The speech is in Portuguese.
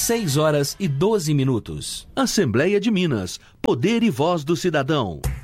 6 horas e 12 minutos. Assembleia de Minas. Poder e voz do cidadão.